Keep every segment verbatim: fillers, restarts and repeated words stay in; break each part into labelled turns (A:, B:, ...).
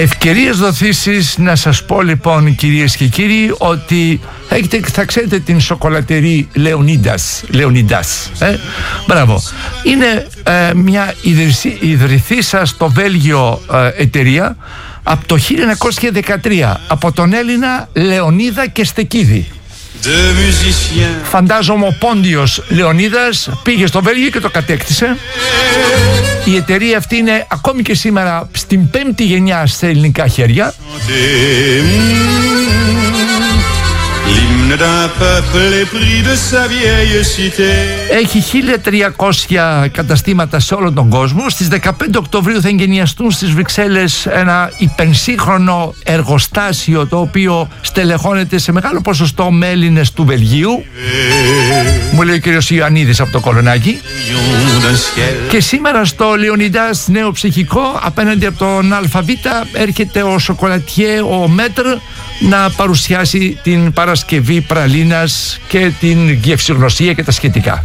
A: Ευκαιρίες δοθήσεις να σας πω λοιπόν, κυρίες και κύριοι, ότι έχετε, θα ξέρετε την σοκολατερή Λεωνίδας, Λεωνίδας ε? Μπράβο. Είναι ε, μια ιδρυθήσα στο Βέλγιο ε, εταιρεία από το χίλια εννιακόσια δεκατρία από τον Έλληνα Λεωνίδα Κεστεκίδη. Φαντάζομαι ο Πόντιος Λεωνίδας πήγε στο Βέλγιο και το κατέκτησε. Η εταιρεία αυτή είναι ακόμη και σήμερα στην πέμπτη γενιά σε ελληνικά χέρια. Έχει χίλια τριακόσια καταστήματα σε όλο τον κόσμο. Στις δεκαπέντε Οκτωβρίου θα εγκαινιαστούν στις Βρυξέλλες ένα υπενσύγχρονο εργοστάσιο, το οποίο στελεχώνεται σε μεγάλο ποσοστό με Έλληνες του Βελγίου. Μου λέει ο κύριος Ιωαννίδης από το Κολονάκι. Και σήμερα στο Λεωνίδας Νέο Ψυχικό, απέναντι από τον Αλφαβήτα, έρχεται ο σοκολατιέ, ο Μέτρ, να παρουσιάσει την Παρασκευή πραλίνας και την γευσηγνωσία και τα σχετικά.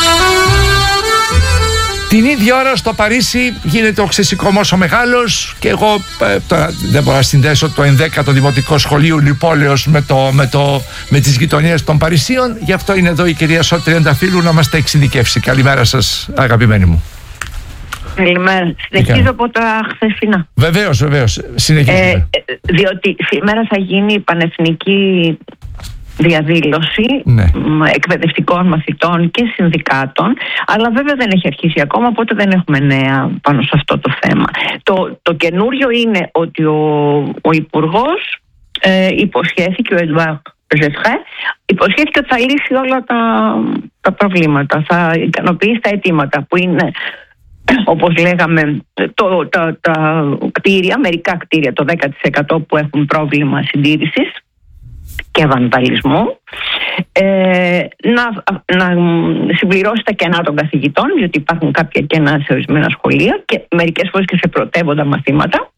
A: Την ίδια ώρα στο Παρίσι γίνεται ο ξεσηκωμός ο μεγάλος, και εγώ ε, τώρα δεν μπορώ να συνδέσω το ενδέκατο Δημοτικό Σχολείο Λιπόλεως με, το, με, το, με τις γειτονιές των Παρισίων. Γι' αυτό είναι εδώ η κυρία Σώτη Τριανταφύλου να μας τα εξειδικεύσει. Καλημέρα σας, αγαπημένοι μου.
B: Καλημέρα. Συνεχίζω από τα χθεσινά.
A: Βεβαίως, βεβαίως. Συνεχίζουμε.
B: Ε, διότι σήμερα θα γίνει η πανεθνική διαδήλωση, ναι, εκπαιδευτικών μαθητών και συνδικάτων, αλλά βέβαια δεν έχει αρχίσει ακόμα, οπότε δεν έχουμε νέα πάνω σε αυτό το θέμα. Το, το καινούριο είναι ότι ο, ο Υπουργός ε, υποσχέθηκε, ο Εντουάρ Ζεφρέ, υποσχέθηκε ότι θα λύσει όλα τα, τα προβλήματα, θα ικανοποιήσει τα αιτήματα που είναι, όπως λέγαμε, το, τα, τα κτίρια, μερικά κτίρια, το δέκα τοις εκατό που έχουν πρόβλημα συντήρησης και βανδαλισμού, ε, να, να συμπληρώσει τα κενά των καθηγητών, διότι υπάρχουν κάποια κενά σε ορισμένα σχολεία και μερικές φορές και σε πρωτεύοντα μαθήματα.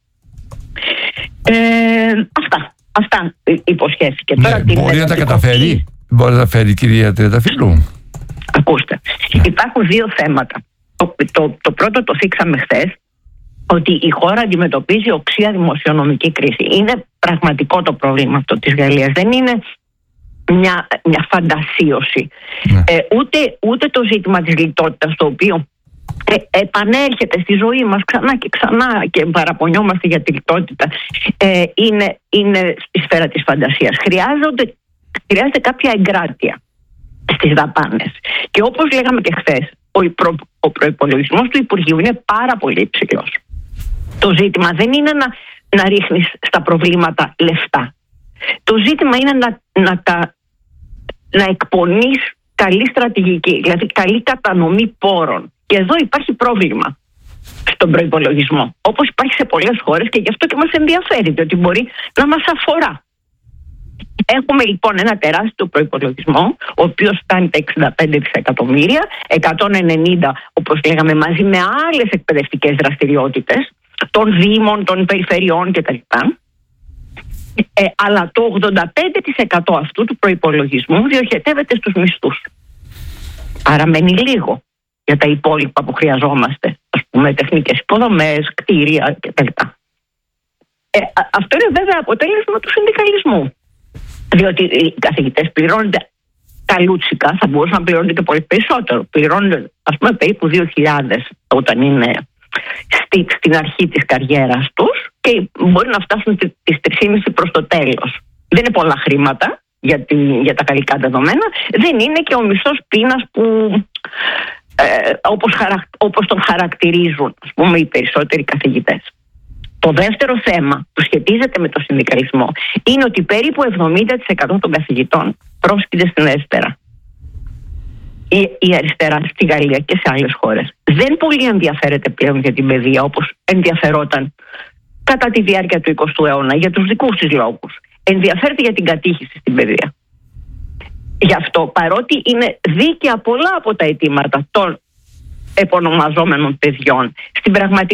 B: Ε, αυτά, αυτά υποσχέθηκε.
A: Ναι,
B: Τώρα,
A: μπορεί να τα καταφέρει, μπορεί να τα φέρει η κυρία Τριανταφύλου.
B: Ακούστε, ναι, υπάρχουν δύο θέματα. Το, το, το πρώτο το θίξαμε χθες, ότι η χώρα αντιμετωπίζει οξία δημοσιονομική κρίση. Είναι πραγματικό το πρόβλημα αυτό της Γαλλίας. Δεν είναι μια, μια φαντασίωση. Ναι. Ε, ούτε, ούτε το ζήτημα της λιτότητας, το οποίο ε, επανέρχεται στη ζωή μας ξανά και ξανά και παραπονιόμαστε για τη λιτότητα, ε, είναι, είναι στη σφαίρα της φαντασίας. Χρειάζονται, χρειάζεται κάποια εγκράτεια στις δαπάνες. Και όπως λέγαμε και χθες, ο, προ, ο προϋπολογισμός του Υπουργείου είναι πάρα πολύ υψηλός. Το ζήτημα δεν είναι να, να ρίχνεις στα προβλήματα λεφτά. Το ζήτημα είναι να, να, τα, να εκπονείς καλή στρατηγική, δηλαδή καλή κατανομή πόρων. Και εδώ υπάρχει πρόβλημα στον προϋπολογισμό, όπως υπάρχει σε πολλές χώρες, και γι' αυτό και μας ενδιαφέρει, διότι μπορεί να μας αφορά. Έχουμε λοιπόν ένα τεράστιο προϋπολογισμό, ο οποίος φτάνει τα εξήντα πέντε δισεκατομμύρια, εκατόν ενενήντα όπως λέγαμε μαζί με άλλες εκπαιδευτικές δραστηριότητες των δήμων, των περιφερειών κτλ. Ε, αλλά το ογδόντα πέντε τοις εκατό αυτού του προϋπολογισμού διοχετεύεται στους μισθούς. Άρα μένει λίγο για τα υπόλοιπα που χρειαζόμαστε, ας πούμε τεχνικές υποδομές, κτίρια κτλ. Ε, αυτό είναι βέβαια αποτέλεσμα του συνδικαλισμού. Διότι οι καθηγητές πληρώνονται καλούτσικα, θα μπορούσαν να πληρώνονται και πολύ περισσότερο. Πληρώνονται, ας πούμε, περίπου δύο χιλιάδες όταν είναι στη, στην αρχή της καριέρας τους, και μπορεί να φτάσουν τις τρεις και μισή προς το τέλος. Δεν είναι πολλά χρήματα για, τη, για τα γαλλικά δεδομένα. Δεν είναι και ο μισθός πείνας που ε, όπως, χαρακ, όπως τον χαρακτηρίζουν, ας πούμε, οι περισσότεροι καθηγητές. Το δεύτερο θέμα που σχετίζεται με το συνδικαλισμό είναι ότι περίπου εβδομήντα τοις εκατό των καθηγητών πρόσκειται στην αριστερά. Η, η αριστερά στη Γαλλία και σε άλλες χώρες δεν πολύ ενδιαφέρεται πλέον για την παιδεία, όπως ενδιαφερόταν κατά τη διάρκεια του εικοστού αιώνα για τους δικούς της λόγους. Ενδιαφέρεται για την κατήχηση στην παιδεία. Γι' αυτό, παρότι είναι δίκαια πολλά από τα αιτήματα των επωνομαζόμενων παιδιών, στην πραγματικότητα